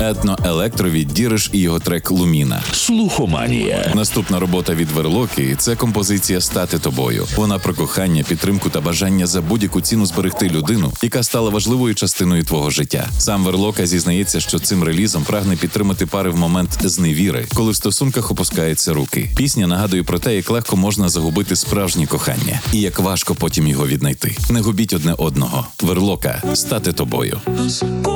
Етно-електро від Діриш і його трек «Луміна». Слухоманія. Наступна робота від Верлоки – це композиція «Стати тобою». Вона про кохання, підтримку та бажання за будь-яку ціну зберегти людину, яка стала важливою частиною твого життя. Сам Верлока зізнається, що цим релізом прагне підтримати пари в момент зневіри, коли в стосунках опускаються руки. Пісня нагадує про те, як легко можна загубити справжнє кохання і як важко потім його віднайти. Не губіть одне одного. Верлока – «Стати тобою».